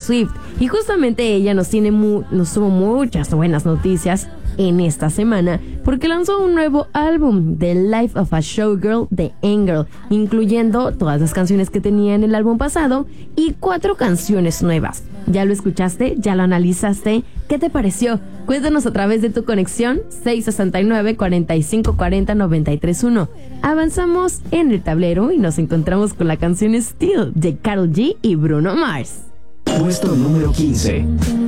Swift. Y justamente ella nos tuvo muchas buenas noticias en esta semana porque lanzó un nuevo álbum, The Life of a Showgirl de Angel, incluyendo todas las canciones que tenía en el álbum pasado y 4 canciones nuevas. ¿Ya lo escuchaste? ¿Ya lo analizaste? ¿Qué te pareció? Cuéntanos a través de tu conexión 669-4540-931. Avanzamos en el tablero y nos encontramos con la canción Still de Karol G y Bruno Mars. Puesto número 15.